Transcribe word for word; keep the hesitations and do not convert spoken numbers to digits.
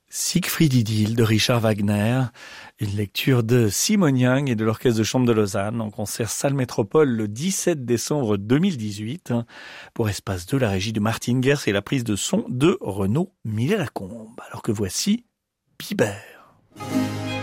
Siegfried Idyll de Richard Wagner, une lecture de Simone Young et de l'Orchestre de Chambre de Lausanne en concert Salle Métropole le dix-sept décembre deux mille dix-huit. Pour Espace deux, la régie de Martin Gers et la prise de son de Renaud Millet-Lacombe. Alors que voici Bibert.